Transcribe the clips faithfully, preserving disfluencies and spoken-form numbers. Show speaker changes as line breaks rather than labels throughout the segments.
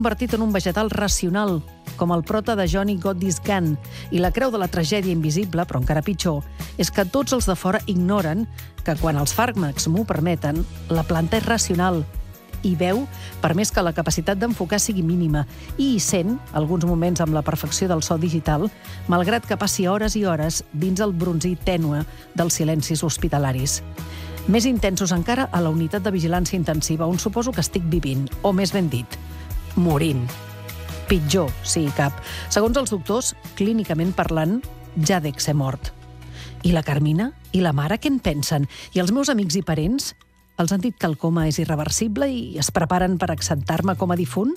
convertit en un vegetal racional, com el prota de Johnny Got This Gun, i la creu de la tragèdia invisible, però encara pitjor, és que tots els de fora ignoren que quan els fàrmacs m'ho permeten, la planta és racional i veu, per més que la capacitat d'enfocar sigui mínima, i hi sent, alguns moments amb la perfecció del so digital, malgrat que passi hores i hores dins el bronzí tènue dels silencis hospitalaris. Més intensos encara a la unitat de vigilància intensiva, on suposo que estic vivint, o més ben dit, morint. Pitjor, si hi cap. Segons els doctors, clínicament parlant, ja dec ser mort. I la Carmina? I la mare què en pensen? I els meus amics i parents? Els han dit que el coma és irreversible i es preparen per acceptar-me com a difunt?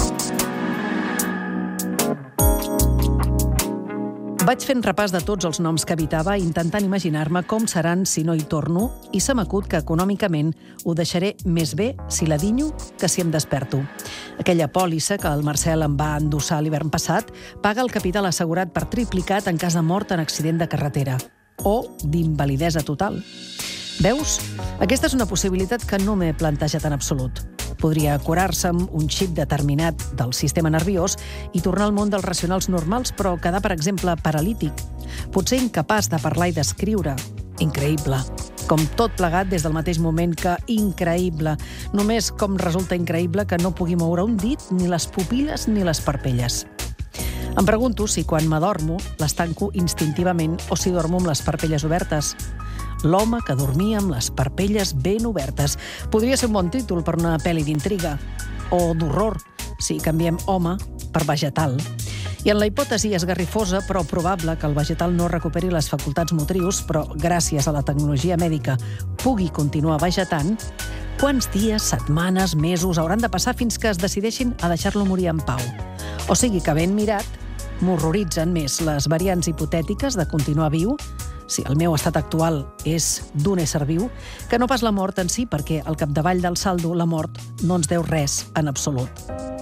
Vaig fent repàs de tots els noms que habitava, intentant imaginar-me com seran si no hi torno, i se m'acut que econòmicament ho deixaré més bé si la dinyo que si em desperto. Aquella pòlissa que el Marcel em va endossar l'hivern passat paga el capital assegurat per triplicat en cas de mort en accident de carretera o d'invalidesa total. Veus? Aquesta és una possibilitat que no m'he plantejat en absolut. Podria curar-se amb un xip determinat del sistema nerviós i tornar al món dels racionals normals, però quedar, per exemple, paralític. Potser incapaç de parlar i d'escriure. Increïble. Com tot plegat des del mateix moment que increïble. Només com resulta increïble que no pugui moure un dit, ni les pupil·les ni les parpelles. Em pregunto si quan m'adormo les tanco instintivament o si dormo amb les parpelles obertes. L'home que dormia amb les parpelles ben obertes. Podria ser un bon títol per una pel·li d'intriga. O d'horror, si canviem home per vegetal. I en la hipòtesi esgarrifosa, però probable, que el vegetal no recuperi les facultats motrius, però gràcies a la tecnologia mèdica pugui continuar vegetant, quants dies, setmanes, mesos hauran de passar fins que es decideixin a deixar-lo morir en pau? O sigui que, ben mirat, m'horroritzen més les variants hipotètiques de continuar viu, si el meu estat actual és d'un ésser viu, que no pas la mort en si, perquè al capdavall del saldo la mort no ens deu res en absolut.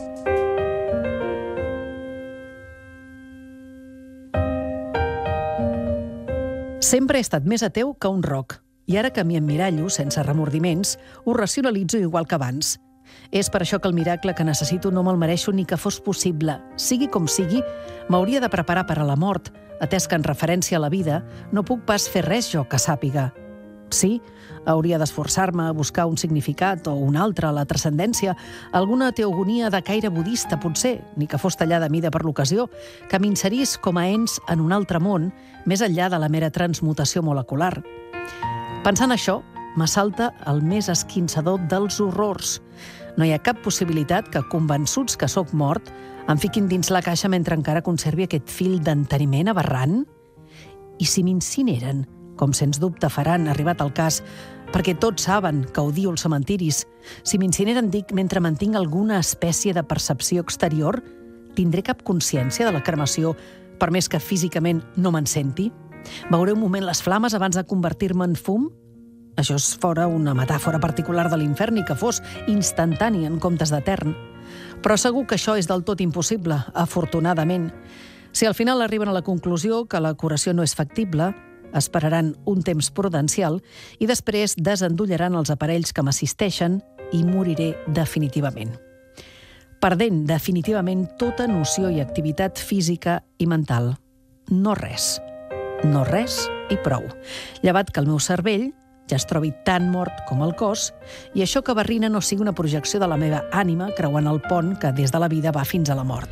Sempre he estat més ateu que un roc, i ara que m'hi emmirallo sense remordiments, ho racionalitzo igual que abans. És per això que el miracle que necessito no me'l mereixo ni que fos possible. Sigui com sigui, m'hauria de preparar per a la mort, atès que en referència a la vida no puc pas fer res jo que sàpiga. Sí, hauria d'esforçar-me a buscar un significat o un altre a la transcendència, alguna teogonia de caire budista potser, ni que fos tallada a mida per l'ocasió, que m'inserís com a ens en un altre món, més enllà de la mera transmutació molecular. Pensant això, m'assalta el més esquinçador dels horrors. No hi ha cap possibilitat que, convençuts que sóc mort, em fiquin dins la caixa mentre encara conservi aquest fil d'enteniment aberrant? I si m'incineren, com sens dubte faran, arribat el cas, perquè tots saben que odio els cementiris, si m'incineren, dic, mentre mantinc alguna espècie de percepció exterior, tindré cap consciència de la cremació, per més que físicament no me'n senti? Veuré un moment les flames abans de convertir-me en fum? Això és fora una metàfora particular de l'infern i que fos instantani en comptes d'etern. Però segur que això és del tot impossible, afortunadament. Si al final arriben a la conclusió que la curació no és factible, esperaran un temps prudencial i després desendollaran els aparells que m'assisteixen i moriré definitivament. Perdent definitivament tota noció i activitat física i mental. No res. No res i prou. Llevat que el meu cervell ja es trobi tan mort com el cos, i això que barrina no sigui una projecció de la meva ànima creuant el pont que des de la vida va fins a la mort.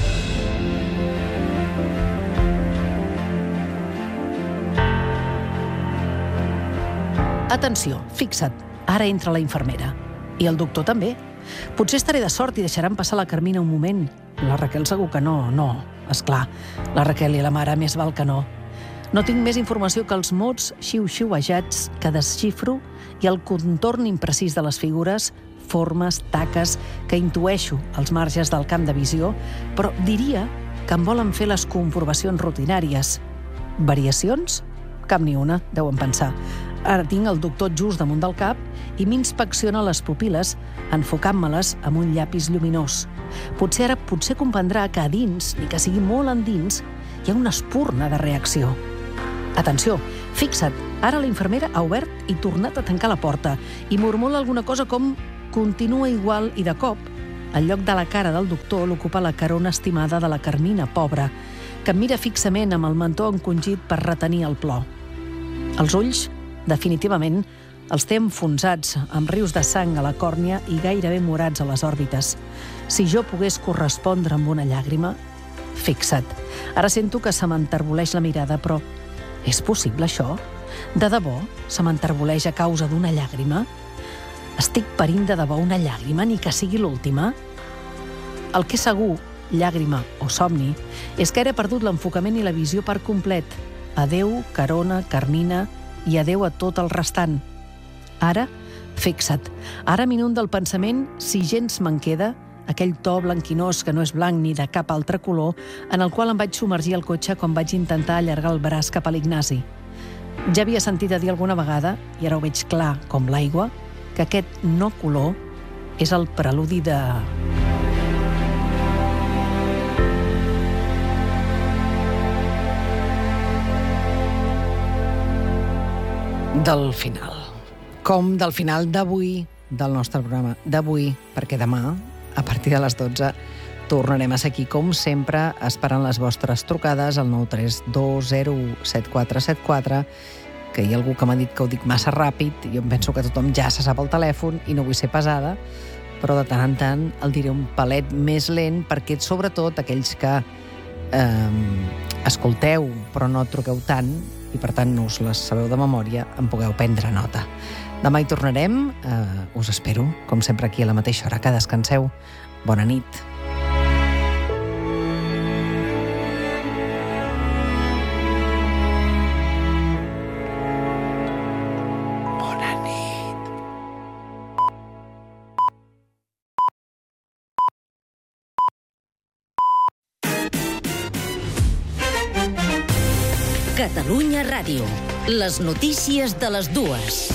Atenció, fixa't, ara entra la infermera. I el doctor també. Potser estaré de sort i deixaran passar la Carmina un moment. La Raquel segur que no, no, esclar. La Raquel i la mare més val que no. No tinc més informació que els mots xiu-xiuejats que desxifro i el contorn imprecís de les figures, formes, taques, que intueixo als marges del camp de visió, però diria que em volen fer les comprovacions rutinàries. Variacions? Cap ni una, deuen pensar. Ara tinc el doctor just damunt del cap i m'inspecciona les pupil·les, enfocant-me-les amb un llapis lluminós. Potser ara potser comprendrà que a dins, ni que sigui molt endins, hi ha una espurna de reacció. Atenció, fixa't, ara la infermera ha obert i tornat a tancar la porta i murmura alguna cosa com «continua igual» i de cop el lloc de la cara del doctor l'ocupa la carona estimada de la Carmina, pobra, que em mira fixament amb el mentó encongit per retenir el plor. Els ulls, definitivament, els té enfonsats, amb rius de sang a la còrnia i gairebé morats a les òrbites. Si jo pogués correspondre amb una llàgrima... Fixa't, ara sento que se m'enterboleix la mirada, però és possible això? De debò se m'enterboleix a causa d'una llàgrima? Estic parint de debò una llàgrima, ni que sigui l'última? El que és segur, llàgrima o somni, és que ara he perdut l'enfocament i la visió per complet. Adeu, Carona, Carmina, i adeu a tot el restant. Ara, fixa't, ara m'inunda el pensament, si gens me'n queda, aquell to blanquinós que no és blanc ni de cap altre color, en el qual em vaig submergir al cotxe quan vaig intentar allargar el braç cap a l'Ignasi. Ja havia sentit a dir alguna vegada, i ara ho veig clar com l'aigua, que aquest no color és el preludi de... del final. Com del final d'avui, del nostre programa d'avui, perquè demà, a partir de les dotze, tornarem a ser aquí, com sempre, esperant les vostres trucades al nou tres dos zero u set quatre set quatre, que hi ha algú que m'ha dit que ho dic massa ràpid, jo em penso que tothom ja se sap el telèfon i no vull ser pesada, però de tant en tant el diré un palet més lent, perquè sobretot aquells que eh, escolteu però no truqueu tant, i per tant no us les sabeu de memòria, en pugueu prendre nota. Demà hi tornarem, eh, us espero, com sempre aquí a la mateixa hora, que descanseu. Bona nit. Bona nit.
Catalunya Ràdio. Les notícies de les dues.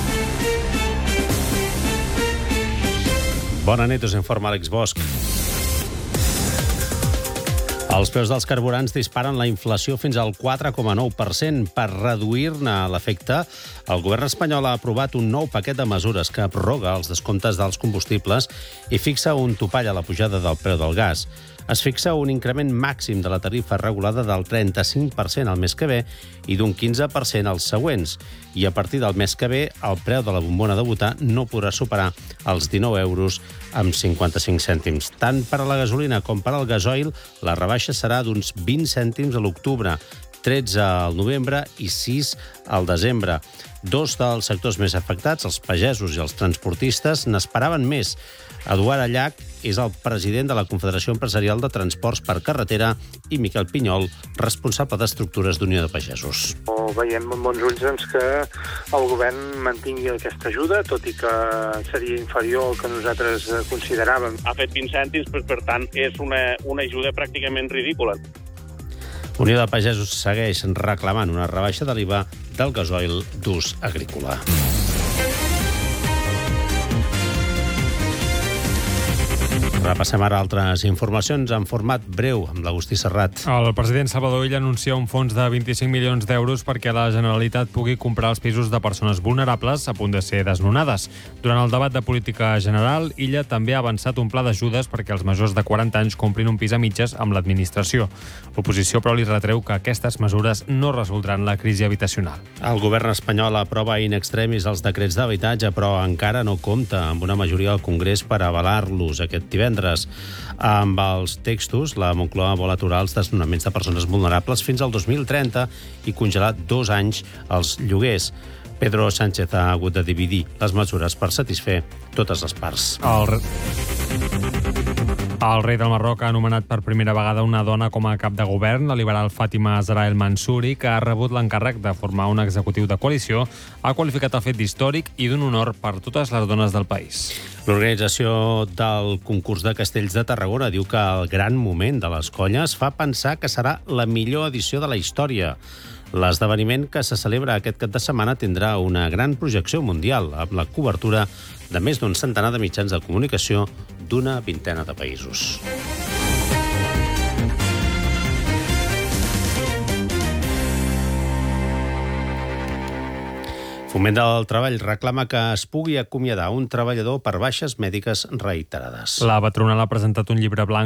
Bona nit, us informa Àlex Bosch. Els preus dels carburants disparen la inflació fins al quatre coma nou per cent. Per reduir-ne l'efecte, el govern espanyol ha aprovat un nou paquet de mesures que prorroga els descomptes dels combustibles i fixa un topall a la pujada del preu del gas. Es fixa un increment màxim de la tarifa regulada del trenta-cinc per cent al mes que ve i d'un quinze per cent als següents. I a partir del mes que ve, el preu de la bombona de butà no podrà superar els dinou euros amb cinquanta-cinc cèntims. Tant per a la gasolina com per al gasoil, la rebaixa serà d'uns vint cèntims a l'octubre, tretze al novembre i sis al desembre. Dos dels sectors més afectats, els pagesos i els transportistes, n'esperaven més. Eduard Allach és el president de la Confederació Empresarial de Transports per Carretera i Miquel Pinyol, responsable d'estructures d'Unió de Pagesos.
Veiem amb bons ulls doncs, que el govern mantingui aquesta ajuda, tot i que seria inferior al que nosaltres consideràvem.
Ha fet vint cèntims, però per tant és una, una ajuda pràcticament ridícula.
Unió de Pagesos segueix reclamant una rebaixa de l'I V A del gasoil d'ús agrícola. Repassem ara altres informacions en format breu amb l'Agustí Serrat.
El president Salvador Illa anuncia un fons de vint-i-cinc milions d'euros perquè la Generalitat pugui comprar els pisos de persones vulnerables a punt de ser desnonades. Durant el debat de política general, Illa també ha avançat un pla d'ajudes perquè els majors de quaranta anys comprin un pis a mitges amb l'administració. L'oposició, però, li retreu que aquestes mesures no resoldran la crisi habitacional.
El govern espanyol aprova in extremis els decrets d'habitatge, però encara no compta amb una majoria al Congrés per avalar-los aquest divendres. Amb els textos, la Moncloa vol aturar els desnonaments de persones vulnerables fins al dos mil trenta i congelar dos anys els lloguers. Pedro Sánchez ha hagut de dividir les mesures per satisfer totes les parts.
El... El rei del Marroc ha anomenat per primera vegada una dona com a cap de govern. La liberal Fàtima Zahra El Mansouri, que ha rebut l'encàrrec de formar un executiu de coalició, ha qualificat el fet d'històric i d'un honor per totes les dones del país.
L'organització del concurs de Castells de Tarragona diu que el gran moment de les colles fa pensar que serà la millor edició de la història. L'esdeveniment, que se celebra aquest cap de setmana, tindrà una gran projecció mundial, amb la cobertura de més d'un centenar de mitjans de comunicació d'una vintena de països. Foment del Treball reclama que es pugui acomiadar un treballador per baixes mèdiques reiterades.
La patronal ha presentat un llibre blanc